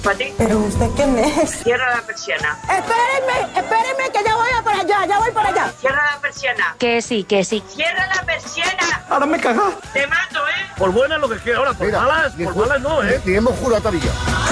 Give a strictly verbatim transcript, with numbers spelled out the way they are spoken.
¿Para ti? ¿Pero usted quién es? Cierra la persiana. Espérenme, espérenme que ya voy a para allá, ya voy para allá. Cierra la persiana. Que sí, que sí. Cierra la persiana. Ahora me cagas. Te mato, ¿eh? Por buenas lo que quiera, ahora por Mira, malas, ni por ju- malas no, ¿eh? Ni hemos jurado todavía.